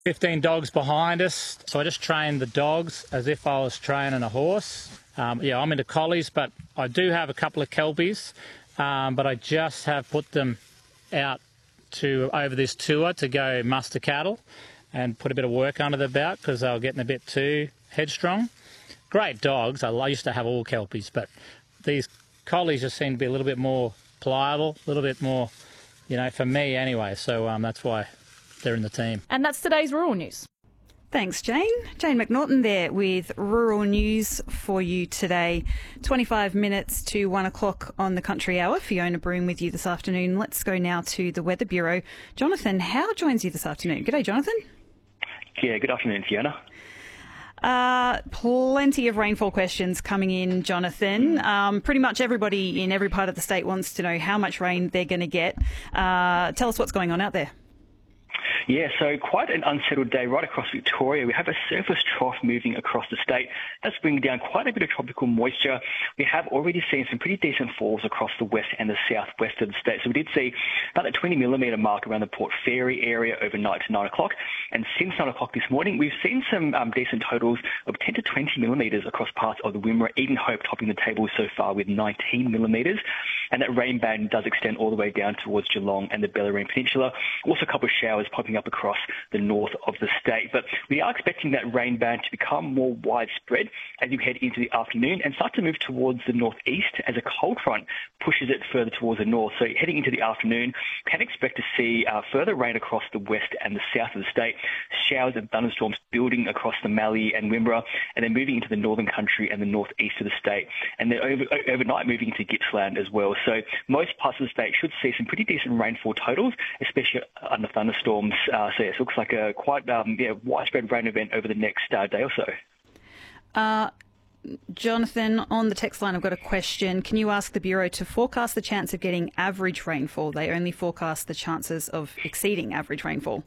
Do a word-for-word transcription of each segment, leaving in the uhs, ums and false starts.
fifteen dogs behind us, so I just train the dogs as if I was training a horse. Um, yeah, I'm into collies, but I do have a couple of Kelpies, um, but I just have put them out to over this tour to go muster cattle and put a bit of work under their belt because they were getting a bit too headstrong. Great dogs. I used to have all Kelpies, but these collies just seem to be a little bit more pliable, a little bit more, you know, for me anyway. So um, that's why they're in the team. And that's today's Rural News. Thanks, Jane. Jane McNaughton there with Rural News for you today. twenty-five minutes to one o'clock on the Country Hour. Fiona Broom with you this afternoon. Let's go now to the Weather Bureau. Jonathan Howe joins you this afternoon. G'day, Jonathan. Yeah, good afternoon, Fiona. Uh, plenty of rainfall questions coming in, Jonathan. Um, pretty much everybody in every part of the state wants to know how much rain they're going to get. Uh, tell us what's going on out there. Yeah, so quite an unsettled day right across Victoria. We have a surface trough moving across the state. That's bringing down quite a bit of tropical moisture. We have already seen some pretty decent falls across the west and the southwest of the state. So we did see about a twenty millimetre mark around the Port Fairy area overnight to nine o'clock. And since nine o'clock this morning, we've seen some um, decent totals of ten to twenty millimetres across parts of the Wimmera, Eden Hope topping the table so far with nineteen millimetres. And that rain band does extend all the way down towards Geelong and the Bellarine Peninsula. Also a couple of showers popping up across the north of the state. But we are expecting that rain band to become more widespread as you head into the afternoon and start to move towards the northeast as a cold front pushes it further towards the north. So heading into the afternoon, can expect to see uh, further rain across the west and the south of the state, showers and thunderstorms building across the Mallee and Wimmera, and then moving into the northern country and the northeast of the state, and then over, overnight moving into Gippsland as well. So most parts of the state should see some pretty decent rainfall totals, especially under thunderstorms. Uh, so yes, it looks like a quite um, yeah, widespread rain event over the next uh, day or so. Uh, Jonathan, on the text line, I've got a question. Can you ask the Bureau to forecast the chance of getting average rainfall? They only forecast the chances of exceeding average rainfall.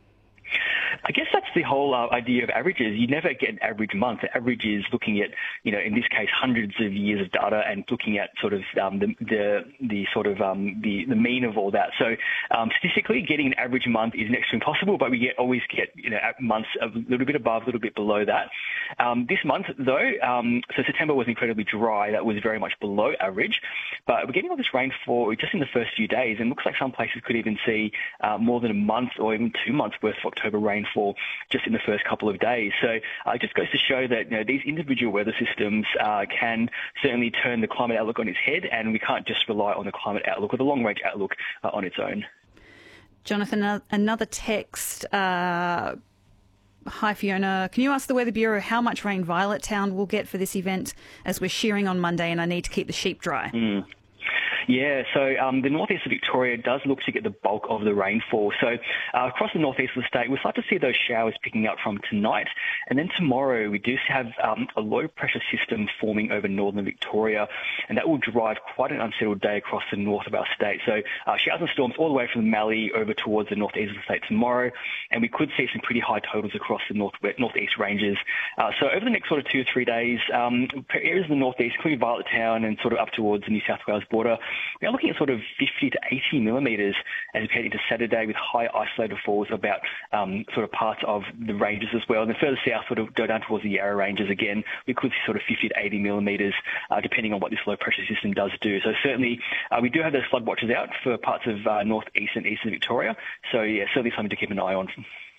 I guess that's the whole uh, idea of averages. You never get an average month. The average is looking at, you know, in this case, hundreds of years of data and looking at sort of um, the, the the sort of um, the the mean of all that. So um, statistically, getting an average month is next to impossible, but we get always get you know months a little bit above, a little bit below that. Um, this month, though, um, so September was incredibly dry. That was very much below average, but we're getting all this rainfall just in the first few days, and it looks like some places could even see uh, more than a month or even two months worth of October rainfall just in the first couple of days. So uh, it just goes to show that you know, these individual weather systems uh, can certainly turn the climate outlook on its head, and we can't just rely on the climate outlook or the long-range outlook uh, on its own. Jonathan, another text. Uh, hi, Fiona. Can you ask the Weather Bureau how much rain Violet Town will get for this event, as we're shearing on Monday and I need to keep the sheep dry? Mm. Yeah, so um, the northeast of Victoria does look to get the bulk of the rainfall. So uh, across the northeast of the state, we'll start to see those showers picking up from tonight. And then tomorrow, we do have um, a low-pressure system forming over northern Victoria, and that will drive quite an unsettled day across the north of our state. So uh, showers and storms all the way from the Mallee over towards the northeast of the state tomorrow, and we could see some pretty high totals across the north northeast ranges. Uh, so over the next sort of two or three days, um, areas in the northeast, including Violet Town and sort of up towards the New South Wales border, we are looking at sort of fifty to eighty millimetres as we head into Saturday, with high isolated falls about um, sort of parts of the ranges as well. And then further south, sort of go down towards the Yarra ranges again, we could see sort of fifty to eighty millimetres, uh, depending on what this low pressure system does do. So certainly, uh, we do have those flood watches out for parts of uh, northeast and eastern Victoria. So yeah, certainly something to keep an eye on.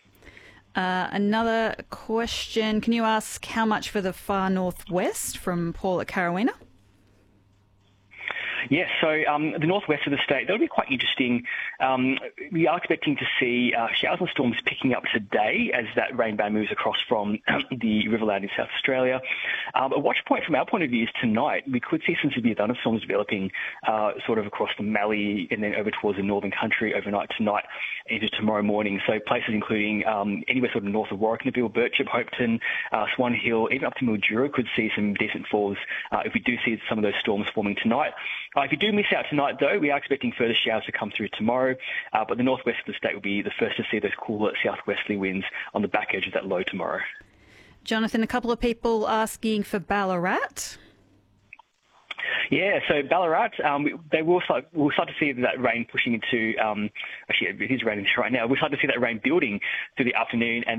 Uh, another question. Can you ask how much for the far northwest from Paul at Carawina? Yes, so um, the northwest of the state, that'll be quite interesting. Um, we are expecting to see uh, showers and storms picking up today as that rain band moves across from the Riverland in South Australia. Um, a watch point from our point of view is tonight. We could see some severe thunderstorms developing uh, sort of across the Mallee and then over towards the northern country overnight tonight into tomorrow morning. So places including um, anywhere sort of north of Warrakanaville, Birchip, Hopeton, uh, Swan Hill, even up to Mildura could see some decent falls uh, if we do see some of those storms forming tonight. Uh, if you do miss out tonight, though, we are expecting further showers to come through tomorrow, uh, but the northwest of the state will be the first to see those cooler southwesterly winds on the back edge of that low tomorrow. Jonathan, a couple of people asking for Ballarat. Yeah, so Ballarat, um, they will start, we'll start to see that rain pushing into, um, actually it is raining right now, we'll start to see that rain building through the afternoon and